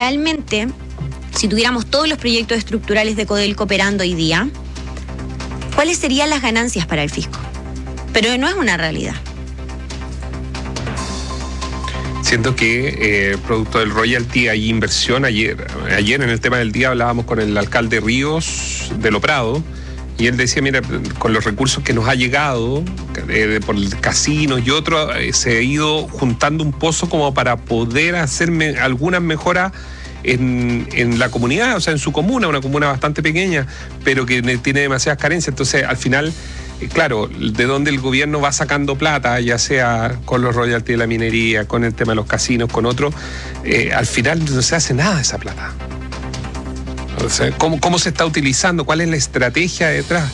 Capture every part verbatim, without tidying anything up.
realmente, si tuviéramos todos los proyectos estructurales de Codelco operando hoy día, ¿cuáles serían las ganancias para el fisco? Pero no es una realidad. Siento que eh, producto del royalty hay inversión. Ayer, ayer en el tema del día hablábamos con el alcalde Ríos de Lo Prado y él decía, mira, con los recursos que nos ha llegado eh, por el casino y otro, eh, se ha ido juntando un pozo como para poder hacer me, algunas mejoras en, en la comunidad, o sea, en su comuna, una comuna bastante pequeña, pero que tiene demasiadas carencias. Entonces, al final, claro, de donde el gobierno va sacando plata, ya sea con los royalties de la minería, con el tema de los casinos, con otros, eh, al final no se hace nada de esa plata. O sea, ¿cómo, ¿cómo se está utilizando? ¿Cuál es la estrategia detrás?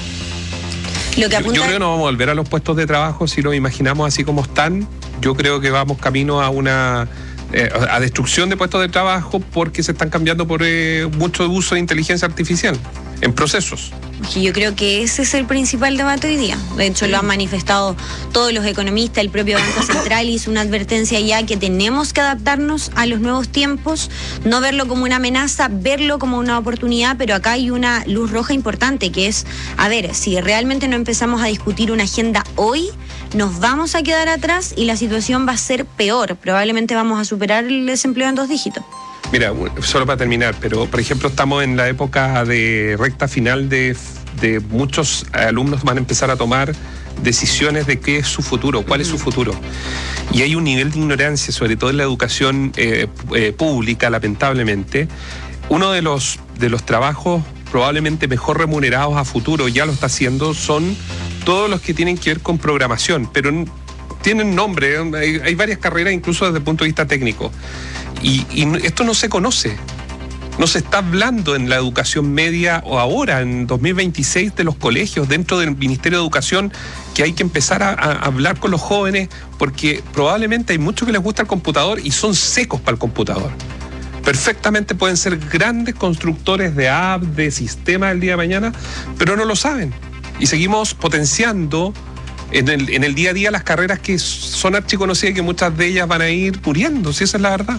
Lo que apunta... yo, yo creo que no vamos a volver a los puestos de trabajo si lo imaginamos así como están. Yo creo que vamos camino a una... Eh, a destrucción de puestos de trabajo porque se están cambiando por eh, mucho uso de inteligencia artificial en procesos. Yo creo que ese es el principal debate hoy día. De hecho, lo han manifestado todos los economistas. El propio Banco Central hizo una advertencia ya que tenemos que adaptarnos a los nuevos tiempos, no verlo como una amenaza, verlo como una oportunidad, pero acá hay una luz roja importante, que es, a ver, si realmente no empezamos a discutir una agenda hoy, nos vamos a quedar atrás y la situación va a ser peor. Probablemente vamos a superar el desempleo en dos dígitos. Mira, solo para terminar, pero por ejemplo estamos en la época de recta final de, de muchos alumnos van a empezar a tomar decisiones de qué es su futuro, cuál es su futuro. Y hay un nivel de ignorancia, sobre todo en la educación eh, eh, pública, lamentablemente. Uno de los, de los trabajos probablemente mejor remunerados a futuro, ya lo está haciendo, son todos los que tienen que ver con programación, pero tienen nombre, hay, hay varias carreras incluso desde el punto de vista técnico. Y, y esto no se conoce, no se está hablando en la educación media o ahora, en dos mil veintiséis, de los colegios, dentro del Ministerio de Educación, que hay que empezar a, a hablar con los jóvenes, porque probablemente hay muchos que les gusta el computador y son secos para el computador. Perfectamente pueden ser grandes constructores de apps, de sistemas el día de mañana, pero no lo saben. Y seguimos potenciando en el, en el día a día las carreras que son archiconocidas y que muchas de ellas van a ir muriendo, si esa es la verdad.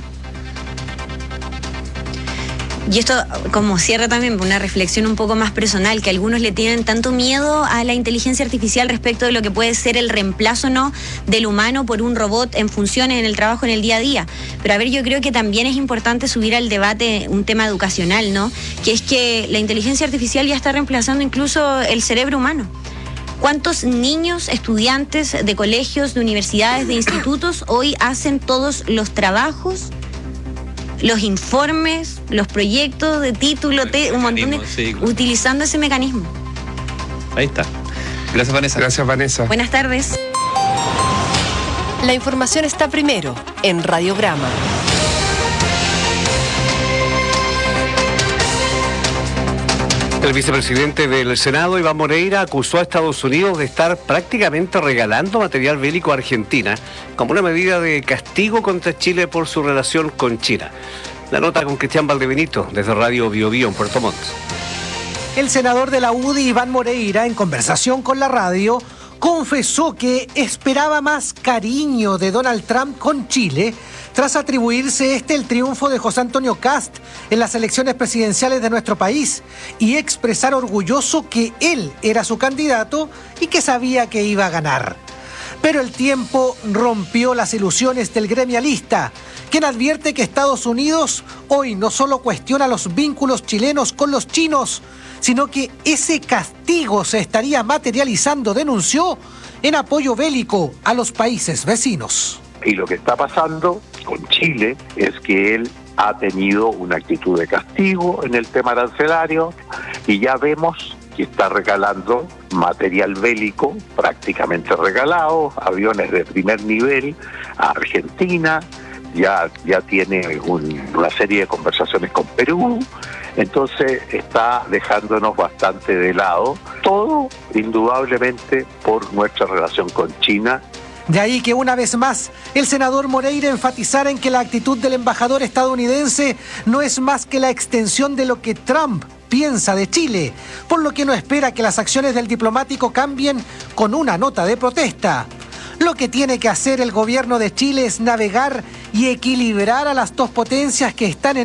Y esto como cierra también una reflexión un poco más personal, que algunos le tienen tanto miedo a la inteligencia artificial respecto de lo que puede ser el reemplazo no del humano por un robot en funciones, en el trabajo, en el día a día. Pero a ver, yo creo que también es importante subir al debate un tema educacional, ¿no? Que es que la inteligencia artificial ya está reemplazando incluso el cerebro humano. ¿Cuántos niños, estudiantes de colegios, de universidades, de institutos hoy hacen todos los trabajos, los informes, los proyectos de título, te, un montón de... Sí, claro. Utilizando ese mecanismo. Ahí está. Gracias, Vanessa. Gracias, Vanessa. Buenas tardes. La información está primero en Radiograma. El vicepresidente del Senado, Iván Moreira, acusó a Estados Unidos de estar prácticamente regalando material bélico a Argentina como una medida de castigo contra Chile por su relación con China. La nota con Cristian Valdebenito, desde Radio Bio Bio en Puerto Montt. El senador de la U D I, Iván Moreira, en conversación con la radio, confesó que esperaba más cariño de Donald Trump con Chile tras atribuirse este el triunfo de José Antonio Kast en las elecciones presidenciales de nuestro país y expresar orgulloso que él era su candidato y que sabía que iba a ganar. Pero el tiempo rompió las ilusiones del gremialista, quien advierte que Estados Unidos hoy no solo cuestiona los vínculos chilenos con los chinos, sino que ese castigo se estaría materializando, denunció, en apoyo bélico a los países vecinos. Y lo que está pasando con Chile es que él ha tenido una actitud de castigo en el tema arancelario y ya vemos que está regalando material bélico prácticamente regalado, aviones de primer nivel a Argentina, ya, ya tiene un, una serie de conversaciones con Perú, entonces está dejándonos bastante de lado, todo indudablemente por nuestra relación con China. De ahí que una vez más el senador Moreira enfatizara en que la actitud del embajador estadounidense no es más que la extensión de lo que Trump piensa de Chile, por lo que no espera que las acciones del diplomático cambien con una nota de protesta. Lo que tiene que hacer el gobierno de Chile es navegar y equilibrar a las dos potencias que están en